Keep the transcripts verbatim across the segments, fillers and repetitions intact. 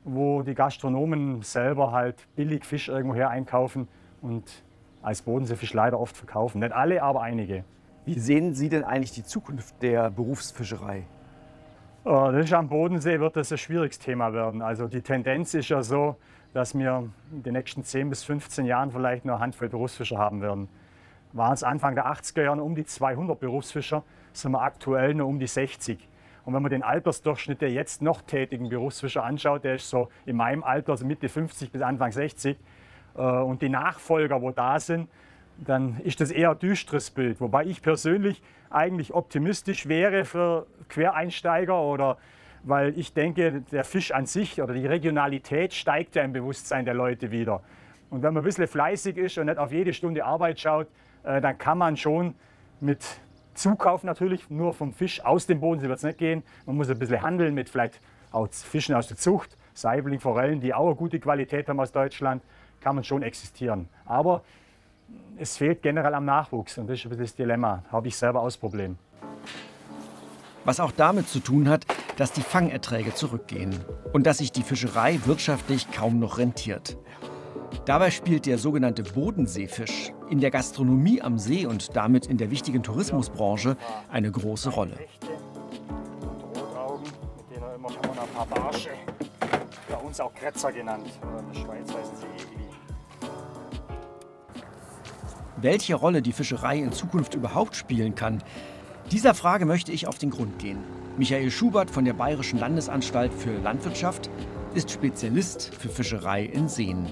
wo die Gastronomen selber halt billig Fisch irgendwoher einkaufen und als Bodenseefisch leider oft verkaufen. Nicht alle, aber einige. Wie sehen Sie denn eigentlich die Zukunft der Berufsfischerei? Das ist am Bodensee wird das ein schwieriges Thema werden. Also die Tendenz ist ja so, dass wir in den nächsten zehn bis fünfzehn Jahren vielleicht nur eine Handvoll Berufsfischer haben werden. Waren es Anfang der achtziger Jahre um die zweihundert Berufsfischer, sind wir aktuell nur um die sechzig. Und wenn man den Altersdurchschnitt der jetzt noch tätigen Berufsfischer anschaut, der ist so in meinem Alter, also Mitte fünfzig bis Anfang sechzig, und die Nachfolger, wo da sind, dann ist das eher ein düsteres Bild. Wobei ich persönlich eigentlich optimistisch wäre für Quereinsteiger, oder weil ich denke, der Fisch an sich oder die Regionalität steigt ja im Bewusstsein der Leute wieder. Und wenn man ein bisschen fleißig ist und nicht auf jede Stunde Arbeit schaut, äh, dann kann man schon mit Zukauf natürlich, nur vom Fisch aus dem Bodensee wird es nicht gehen. Man muss ein bisschen handeln mit vielleicht auch Fischen aus der Zucht, Saibling, Forellen, die auch eine gute Qualität haben aus Deutschland, kann man schon existieren. Aber es fehlt generell am Nachwuchs und das ist ein bisschen das Dilemma. Habe ich selber auch das Problem. Was auch damit zu tun hat, dass die Fangerträge zurückgehen und dass sich die Fischerei wirtschaftlich kaum noch rentiert. Dabei spielt der sogenannte Bodenseefisch in der Gastronomie am See und damit in der wichtigen Tourismusbranche eine große Rolle. Rotaugen, mit denen immer kann man ein paar Barsche, bei uns auch Kretzer genannt, oder in der Schweiz heißen sie Egli. Welche Rolle die Fischerei in Zukunft überhaupt spielen kann, dieser Frage möchte ich auf den Grund gehen. Michael Schubert von der Bayerischen Landesanstalt für Landwirtschaft ist Spezialist für Fischerei in Seen.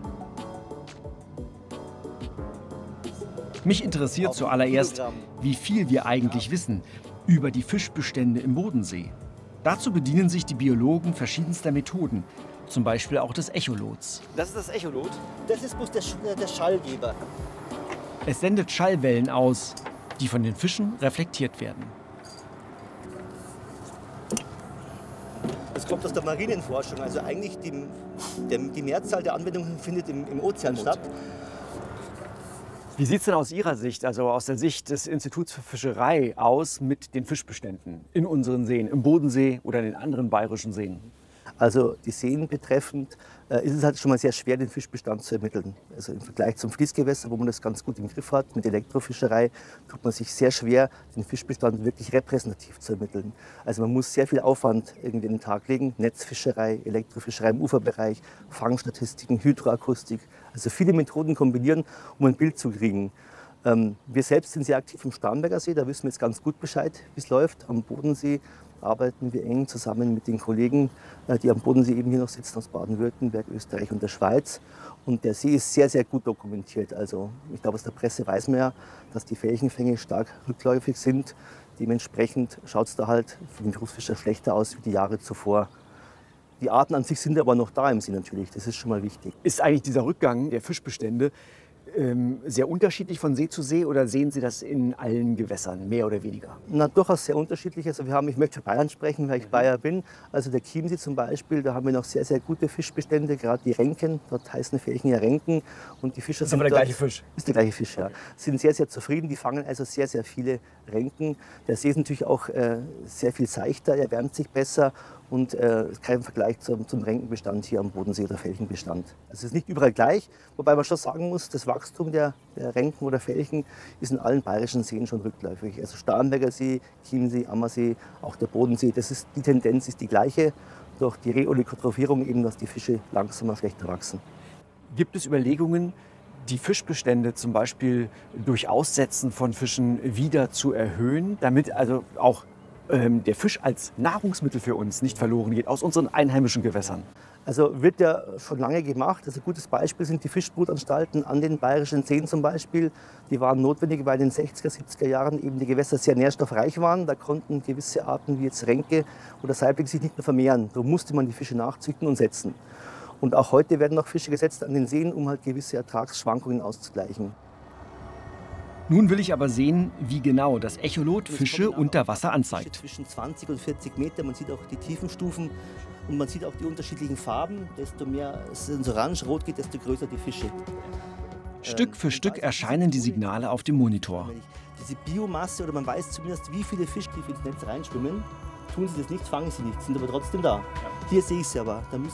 Mich interessiert zuallererst, wie viel wir eigentlich wissen über die Fischbestände im Bodensee. Dazu bedienen sich die Biologen verschiedenster Methoden, zum Beispiel auch des Echolots. Das ist das Echolot? Das ist bloß der, Sch der Schallgeber. Es sendet Schallwellen aus, die von den Fischen reflektiert werden. Das kommt aus der Marinenforschung. Also eigentlich die, der, die Mehrzahl der Anwendungen findet im, im Ozean statt. Wie sieht es denn aus Ihrer Sicht, also aus der Sicht des Instituts für Fischerei, aus mit den Fischbeständen in unseren Seen, im Bodensee oder in den anderen bayerischen Seen? Also die Seen betreffend äh, ist es halt schon mal sehr schwer, den Fischbestand zu ermitteln. Also im Vergleich zum Fließgewässer, wo man das ganz gut im Griff hat, mit Elektrofischerei, tut man sich sehr schwer, den Fischbestand wirklich repräsentativ zu ermitteln. Also man muss sehr viel Aufwand irgendwie in den Tag legen. Netzfischerei, Elektrofischerei im Uferbereich, Fangstatistiken, Hydroakustik. Also viele Methoden kombinieren, um ein Bild zu kriegen. Ähm, wir selbst sind sehr aktiv im Starnberger See, da wissen wir jetzt ganz gut Bescheid, wie es läuft. Am Bodensee arbeiten wir eng zusammen mit den Kollegen, die am Bodensee eben hier noch sitzen, aus Baden-Württemberg, Österreich und der Schweiz. Und der See ist sehr, sehr gut dokumentiert. Also ich glaube, aus der Presse weiß man ja, dass die Felchenfänge stark rückläufig sind. Dementsprechend schaut es da halt für den Berufsfischer schlechter aus wie die Jahre zuvor. Die Arten an sich sind aber noch da im See natürlich, das ist schon mal wichtig. Ist eigentlich dieser Rückgang der Fischbestände ähm, sehr unterschiedlich von See zu See oder sehen Sie das in allen Gewässern, mehr oder weniger? Na, durchaus sehr unterschiedlich. Also wir haben, ich möchte für Bayern sprechen, weil ich Bayer bin. Also der Chiemsee zum Beispiel, da haben wir noch sehr, sehr gute Fischbestände, gerade die Renken. Dort heißen die Felchen ja Renken. Und die Fischer Das ist sind aber der dort, gleiche Fisch. Ist der gleiche Fisch, ja. Sind sehr, sehr zufrieden. Die fangen also sehr, sehr viele Renken. Der See ist natürlich auch äh, sehr viel seichter, er wärmt sich besser. Und äh, kein Vergleich zum, zum Renkenbestand hier am Bodensee oder Felchenbestand. Also es ist nicht überall gleich, wobei man schon sagen muss, das Wachstum der, der Renken oder Felchen ist in allen bayerischen Seen schon rückläufig. Also Starnberger See, Chiemsee, Ammersee, auch der Bodensee, das ist, die Tendenz ist die gleiche. Durch die Reolikotrophierung eben, dass die Fische langsamer, schlechter wachsen. Gibt es Überlegungen, die Fischbestände zum Beispiel durch Aussetzen von Fischen wieder zu erhöhen, damit also auch der Fisch als Nahrungsmittel für uns nicht verloren geht aus unseren einheimischen Gewässern? Also wird ja schon lange gemacht. Also ein gutes Beispiel sind die Fischbrutanstalten an den bayerischen Seen zum Beispiel. Die waren notwendig, weil in den sechziger, siebziger Jahren eben die Gewässer sehr nährstoffreich waren. Da konnten gewisse Arten wie jetzt Renke oder Saibling sich nicht mehr vermehren. Da musste man die Fische nachzüchten und setzen. Und auch heute werden noch Fische gesetzt an den Seen, um halt gewisse Ertragsschwankungen auszugleichen. Nun will ich aber sehen, wie genau das Echolot Fische unter Wasser anzeigt. Zwischen zwanzig und vierzig Meter, man sieht auch die Tiefenstufen und man sieht auch die unterschiedlichen Farben. Desto mehr es ins Orange-Rot geht, desto größer die Fische. Stück für Stück erscheinen die Signale auf dem Monitor. Diese Biomasse, oder man weiß zumindest, wie viele Fische tief ins Netz reinschwimmen. Tun sie das nicht, fangen sie nicht, sind aber trotzdem da. Hier sehe ich sie aber. Da